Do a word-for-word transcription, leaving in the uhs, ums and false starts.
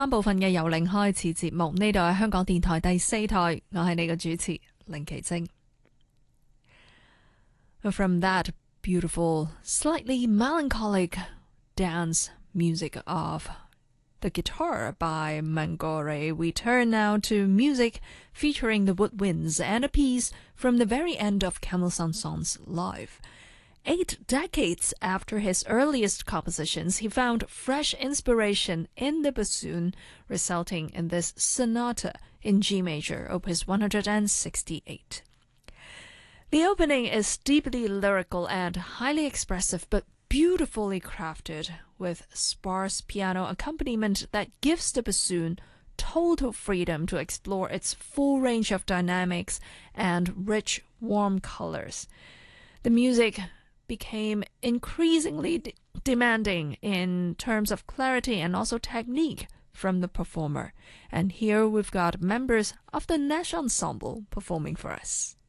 三部分嘅由零開始節目，呢度係香港電台第四台，我係你嘅主持凌奇晶。From that beautiful, slightly melancholic dance music of the guitar by Mangore, we turn now to music featuring the woodwinds and a piece from the very end of Camille Saint-Saëns' life. Eight decades after his earliest compositions, he found fresh inspiration in the bassoon, resulting in this sonata in G major, opus one hundred sixty-eight. The opening is deeply lyrical and highly expressive, but beautifully crafted, with sparse piano accompaniment that gives the bassoon total freedom to explore its full range of dynamics and rich, warm colors. The music became increasingly de- demanding in terms of clarity and also technique from the performer. And here we've got members of the Nash Ensemble performing for us.